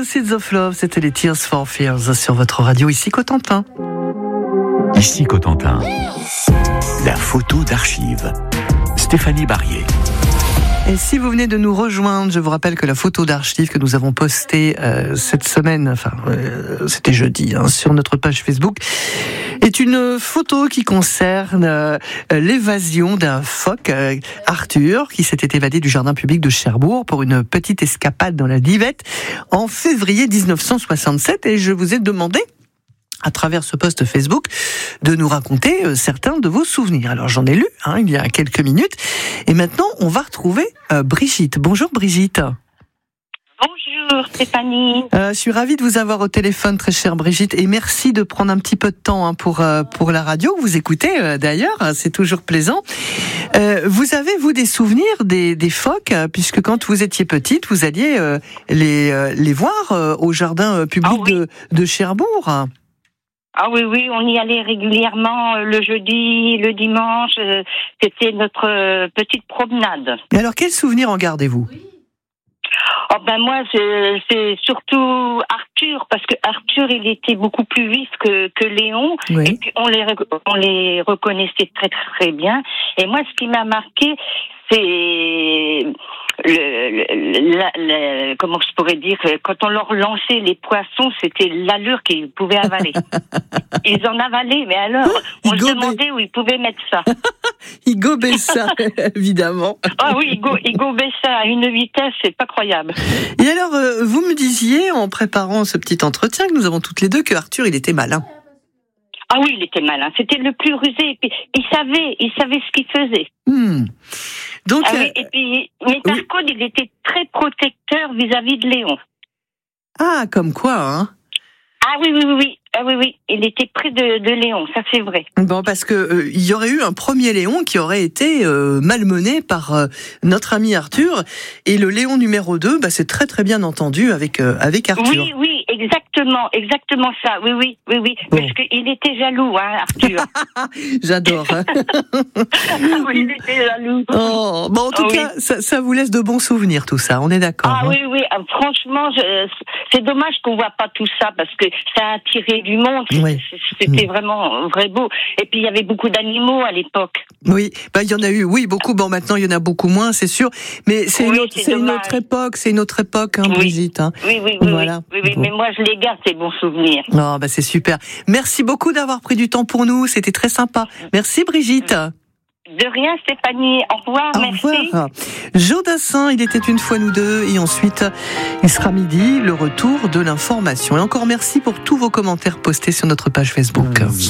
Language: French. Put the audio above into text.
Seeds of Love, c'était les Tears for Fears sur votre radio, ici Cotentin. Ici Cotentin, la photo d'archives. Stéphanie Barrier. Et si vous venez de nous rejoindre, je vous rappelle que la photo d'archives que nous avons postée cette semaine, c'était jeudi, sur notre page Facebook, est une photo qui concerne l'évasion d'un phoque, Arthur, qui s'était évadé du jardin public de Cherbourg pour une petite escapade dans la Divette en février 1967. Et je vous ai demandé, à travers ce post Facebook, de nous raconter certains de vos souvenirs. Alors j'en ai lu il y a quelques minutes, et maintenant on va retrouver Brigitte. Bonjour Brigitte. Bonjour Stéphanie. Je suis ravie de vous avoir au téléphone, très chère Brigitte, et merci de prendre un petit peu de temps pour la radio. Vous écoutez d'ailleurs, c'est toujours plaisant. Vous avez, vous, des souvenirs des phoques, puisque quand vous étiez petite, vous alliez les voir au jardin public de Cherbourg. Ah oui, on y allait régulièrement le jeudi, le dimanche. C'était notre petite promenade. Et alors, quels souvenirs en gardez-vous ? Moi, c'est surtout Arthur, parce que Arthur, il était beaucoup plus vif que Léon, oui. Et puis on les reconnaissait très très bien. Et moi, ce qui m'a marqué, c'est comment je pourrais dire, quand on leur lançait les poissons, c'était l'allure qu'ils pouvaient avaler. Ils en avalaient, mais alors, on se demandait où ils pouvaient mettre ça. Ils gobaient ça, évidemment. Ah oui, ils gobaient ça à une vitesse, c'est pas croyable. Et alors, vous me disiez, en préparant ce petit entretien que nous avons toutes les deux, que Arthur, il était malin. Ah oui, il était malin. C'était le plus rusé. Et puis, il savait ce qu'il faisait. Donc, mais par contre, il était très protecteur vis-à-vis de Léon. Ah, comme quoi, hein ? Ah oui. Ah oui. Il était près de Léon, ça c'est vrai. Bon, parce que il y aurait eu un premier Léon qui aurait été malmené par notre ami Arthur, et le Léon numéro 2, c'est très très bien entendu avec Arthur. Oui, exactement ça. Oui. Bon. Parce qu'il était jaloux, Arthur. J'adore. Oui, il était jaloux. Oh, bon, en tout cas, ça vous laisse de bons souvenirs, tout ça. On est d'accord. Ah oui. Franchement, c'est dommage qu'on voit pas tout ça, parce que ça a attiré du monde. Oui. C'était vraiment vrai beau. Et puis il y avait beaucoup d'animaux à l'époque. Oui, il y en a eu, beaucoup. Bon, maintenant il y en a beaucoup moins, c'est sûr. Mais c'est une autre époque, Brigitte. Oui. Voilà. Oui, mais moi je les garde, ces bons souvenirs. Oh, c'est super. Merci beaucoup d'avoir pris du temps pour nous. C'était très sympa. Merci Brigitte. De rien, Stéphanie. Au revoir, merci. Au revoir. Jodassin, il était une fois nous deux, et ensuite, il sera midi, le retour de l'information. Et encore merci pour tous vos commentaires postés sur notre page Facebook.